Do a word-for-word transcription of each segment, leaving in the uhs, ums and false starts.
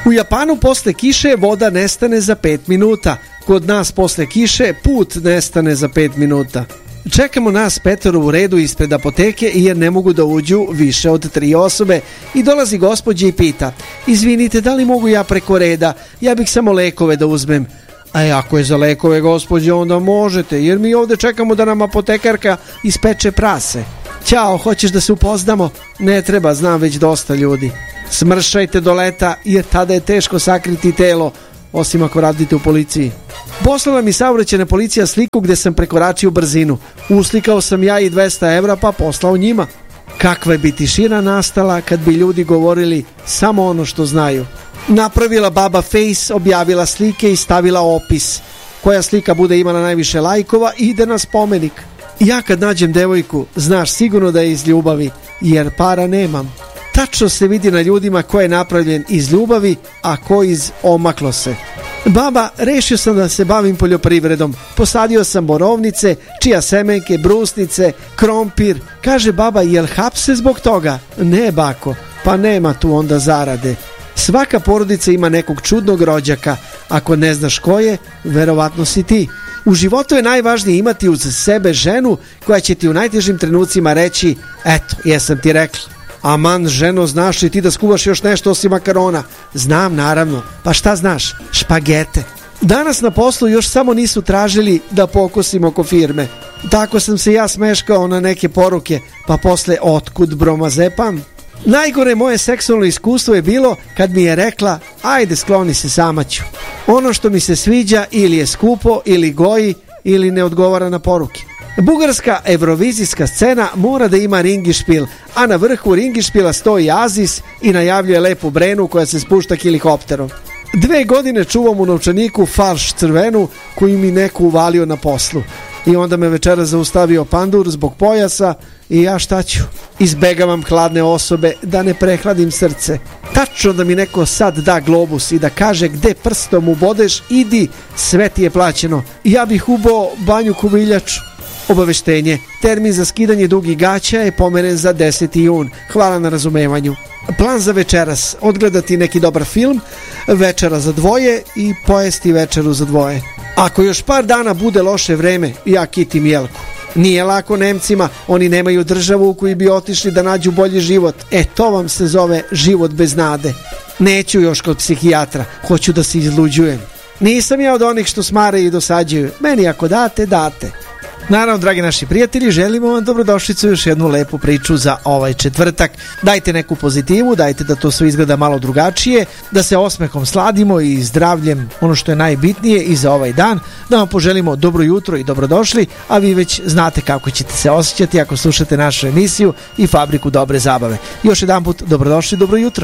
U Japanu posle kiše voda nestane za pet minuta. Kod nas posle kiše put nestane za pet minuta. Čekamo nas petoro u redu ispred apoteke jer ne mogu da uđu više od tri osobe i dolazi gospođa i pita: izvinite, da li mogu ja preko reda? Ja bih samo lekove da uzmem. A ako je za lekove, gospođo, onda možete, jer mi ovde čekamo da nam apotekarka ispeče prase. Ćao, hoćeš da se upoznamo? Ne treba, znam već dosta ljudi. Smršajte do leta jer tada je teško sakriti telo, osim ako radite u policiji. Poslala mi saobraćajna policija sliku gde sam prekoračio brzinu. Uslikao sam ja i dvesta evra pa poslao njima. Kakva bi tišina nastala kad bi ljudi govorili samo ono što znaju. Napravila baba face, objavila slike i stavila opis. Koja slika bude imala najviše lajkova ide na spomenik. Ja kad nađem devojku, znaš sigurno da je iz ljubavi, jer para nemam. Tačno se vidi na ljudima ko je napravljen iz ljubavi, a ko iz omaklo se. Baba, rešio sam da se bavim poljoprivredom. Posadio sam borovnice, čija semenke, brusnice, krompir. Kaže baba, jel hapse zbog toga? Ne, bako, pa nema tu onda zarade. Svaka porodica ima nekog čudnog rođaka. Ako ne znaš ko je, verovatno si ti. U životu je najvažnije imati uz sebe ženu koja će ti u najtežim trenucima reći: eto, jesam ti rekla. Aman, ženo, znaš li ti da skuvaš još nešto osim makarona? Znam, naravno. Pa šta znaš? Špagete. Danas na poslu još samo nisu tražili da pokosim oko firme. Tako sam se ja smeškao na neke poruke, pa posle otkud bromazepam? Najgore moje seksualno iskustvo je bilo kad mi je rekla: ajde, skloni se, sama ću. Ono što mi se sviđa ili je skupo, ili goji, ili ne odgovara na poruke. Bugarska evrovizijska scena mora da ima ringišpil, a na vrhu ringišpila stoji Azis i najavljuje lepu Brenu koja se spušta helikopterom. Dve godine čuvam u novčaniku falš crvenu koju mi neko uvalio na poslu. I onda me večera zaustavio pandur zbog pojasa i ja šta ću? Izbegavam hladne osobe da ne prehladim srce. Tačno da mi neko sad da globus i da kaže gde prstom ubodeš, idi, sve ti je plaćeno. Ja bih ubao banju kubiljaču. Obaveštenje: termin za skidanje dugih gaća je pomeren za deseti jun. Hvala na razumevanju. Plan za večeras: odgledati neki dobar film, večera za dvoje i pojesti večeru za dvoje. Ako još par dana bude loše vreme, ja kitim jelku. Nije lako Nemcima, oni nemaju državu u koju bi otišli da nađu bolji život. E, to vam se zove život bez nade. Neću još kod psihijatra, hoću da se izluđujem. Nisam ja od onih što smare i dosađuju. Meni ako date, date. Naravno, dragi naši prijatelji, želimo vam dobrodošlicu, još jednu lepu priču za ovaj četvrtak. Dajte neku pozitivu, dajte da to sve izgleda malo drugačije, da se osmehom sladimo i zdravljem, ono što je najbitnije, i za ovaj dan, da vam poželimo dobro jutro i dobrodošli, a vi već znate kako ćete se osjećati ako slušate našu emisiju i Fabriku dobre zabave. Još jedan put dobrodošli, dobro jutro.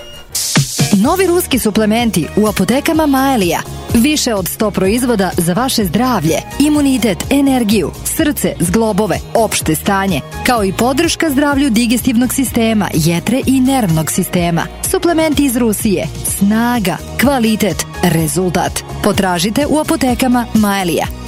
Novi ruski suplementi u apotekama Maelija. Više od sto proizvoda za vaše zdravlje, imunitet, energiju, srce, zglobove, opšte stanje, kao i podrška zdravlju digestivnog sistema, jetre i nervnog sistema. Suplementi iz Rusije. Snaga, kvalitet, rezultat. Potražite u apotekama Maelija.